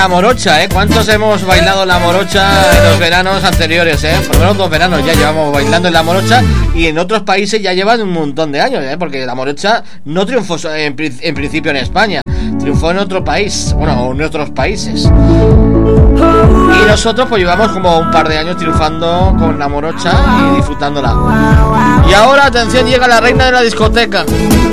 la morocha, ¿eh? ¿Cuántos hemos bailado la morocha en los veranos anteriores, eh? Por lo menos 2 veranos ya llevamos bailando en la morocha, y en otros países ya llevan un montón de años, ¿eh? Porque la morocha no triunfó en principio en España, triunfó en otro país, bueno, en otros países. Y nosotros pues llevamos como un par de años triunfando con la morocha y disfrutándola. Y ahora, atención, llega la reina de la discoteca.